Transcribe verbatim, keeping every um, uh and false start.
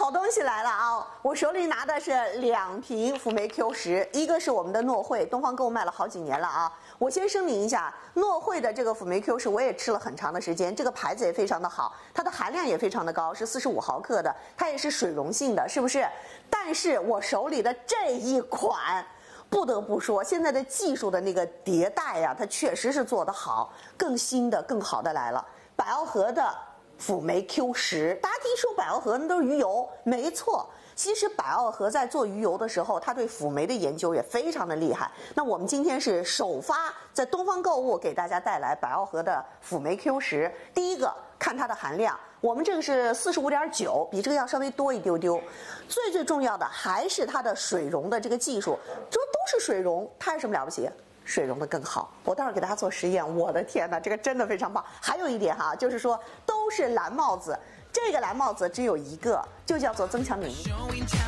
好东西来了啊！我手里拿的是两瓶辅酶 Q 十，一个是我们的诺慧，东方购物卖了好几年了啊。我先声明一下，诺慧的这个辅酶 Q 十我也吃了很长的时间，这个牌子也非常的好，它的含量也非常的高，是四十五毫克的，它也是水溶性的，是不是？但是我手里的这一款，不得不说，现在的技术的那个迭代呀、啊，它确实是做得好，更新的、更好的来了。百奥和的辅酶 Q 十，大家听说百奥和那都是鱼油，没错。其实百奥和在做鱼油的时候，它对辅酶的研究也非常的厉害。那我们今天是首发在东方购物给大家带来百奥和的辅酶 Q 十。第一个看它的含量，我们这个是四十五点九，比这个要稍微多一丢丢。最最重要的还是它的水溶的这个技术，这都是水溶，它有什么了不起？水溶的更好，我待会儿给大家做实验。我的天哪，这个真的非常棒。还有一点哈，就是说都是蓝帽子，这个蓝帽子只有一个，就叫做增强免疫力。